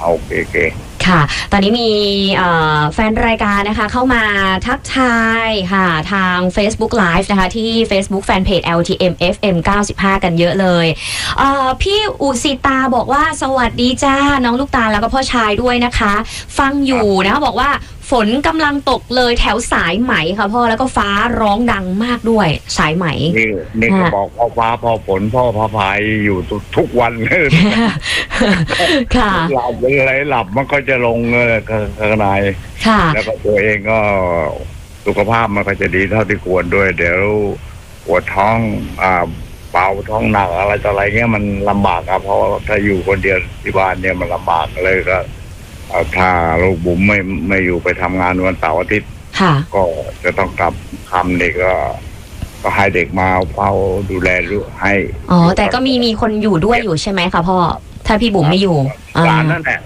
โอเคค่ะตอนนี้มีแฟนรายการนะคะเข้ามาทักทายค่ะทาง Facebook Live นะคะที่ Facebook Fanpage LTM FM 95 กันเยอะเลยพี่อุสิตาบอกว่าสวัสดีจ้าน้องลูกตาลแล้วก็พ่อชายด้วยนะคะฟังอยู่นะคะบอกว่าฝนกำลังตกเลยแถวสายไหมค่ะพ่อแล้วก็ฟ้าร้องดังมากด้วยสายไหมนี่ก็บอกพ่อฟ้าพ่อฝนพ่อพระพายอยู่ทุกวันเลยค่ะหลับอะไรหลับมันก็จะลงข้างในแล้วก็ตัวเองก็สุขภาพมันก็จะดีเท่าที่ควรด้วยเดี๋ยวปวดท้องเบาท้องหนักอะไรต่ออะไรเงี้ยมันลำบากครับเพราะถ้าอยู่คนเดียวที่บ้านเนี่ยมันลำบากเลยก็ถ้าลูกบุ๋มไม่อยู่ไปทำงานวันเสาร์อาทิตย์ก็จะต้องกลับคำเด็กก็ให้เด็กมาเฝ้าดูแลให้แต่ก็มีคนอยู่ด้วยอยู่ใช่ไหมคะพ่อถ้าพี่บุ๋มไม่อยู่หลานนั่นแหละ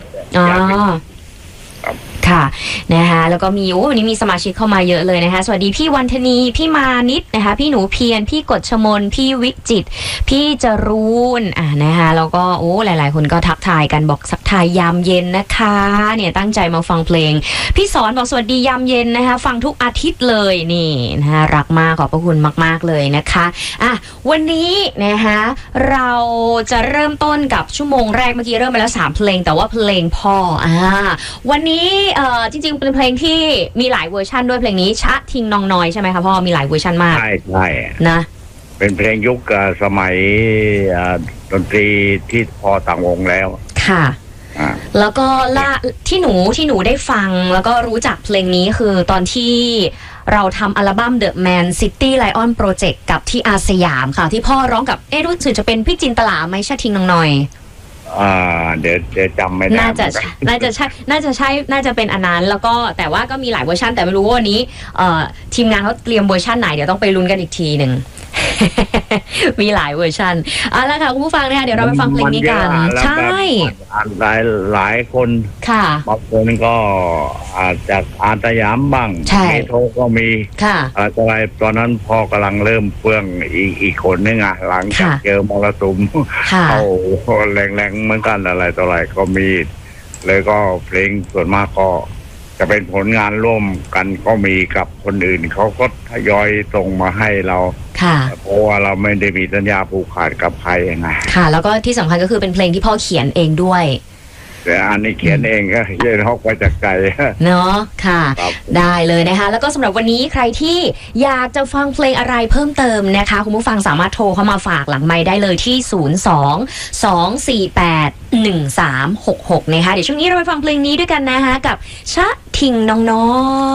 ค่ะนะคะแล้วก็มีวันนี้มีสมาชิกเข้ามาเยอะเลยนะคะสวัสดีพี่วันธนีพี่มานิดนะคะพี่หนูเพียรพี่กฎชมนพี่วิจิตพี่จรูนนะคะแล้วก็หลายๆคนก็ทักทายกันบอกทักทายยามเย็นนะคะเนี่ยตั้งใจมาฟังเพลงพี่สอนบอกสวัสดียามเย็นนะคะฟังทุกอาทิตย์เลยนี่นะคะรักมากขอบพระคุณมากๆเลยนะคะวันนี้นะคะเราจะเริ่มต้นกับชั่วโมงแรกเมื่อกี้เริ่มไปแล้ว3เพลงแต่ว่าเพลงพ่อวันนี้จริงๆเป็นเพลงที่มีหลายเวอร์ชันด้วยเพลงนี้ชะทิงนองนอยใช่ไหมคะพ่อมีหลายเวอร์ชันมากใช่นะเป็นเพลงยุคสมัยดนตรีที่พอต่างวงแล้วค่ะแล้วก็ที่หนูได้ฟังแล้วก็รู้จักเพลงนี้คือตอนที่เราทำอัลบั้ม The Man City Lion Project กับที่อาสยามค่ะที่พ่อร้องกับรู้สึกจะเป็นพี่จินตลาไหมชะทิงนองนอยเดี๋ยวจำไม่ได้น่าจะใช่น่าจะเป็นอันนั้นแล้วก็แต่ว่าก็มีหลายเวอร์ชันแต่ไม่รู้ว่าวันนี้ทีมงานเขาเตรียมเวอร์ชันไหนเดี๋ยวต้องไปลุ้นกันอีกทีหนึ่ง มีหลายเวอร์ชันแล้วค่ะคุณผู้ฟังนะคะเดี๋ยวเราไปฟังเพลงนี้กันใช่หลายคนค่ะบางคนก็อาจจะอาตยามบ้างเมโทก็มีอะไรตอนนั้นพอกำลังเริ่มเฟื่องอีกคนนึงหลังจากเจอมรสุมเข้าแรงๆเหมือนกันอะไรต่ออะไรก็มีเลยก็เพลงส่วนมากก็จะเป็นผลงานร่วมกันก็มีกับคนอื่นเขาก็ทยอยส่งมาให้เราเพราะว่าเราไม่ได้มีสัญญาผูกขาดกับใครไงค่ะแล้วก็ที่สำคัญก็คือเป็นเพลงที่พ่อเขียนเองด้วยแต่อันนี้เขียนเองก็เย็นฮอกมาจากใจเนาะค่ะได้เลยนะคะแล้วก็สำหรับวันนี้ใครที่อยากจะฟังเพลงอะไรเพิ่มเติมนะคะคุณผู้ฟังสามารถโทรเข้ามาฝากหลังไมค์ได้เลยที่02-248-1366นะคะเดี๋ยวช่วงนี้เราไปฟังเพลงนี้ด้วยกันนะคะกับชะทิงน้อง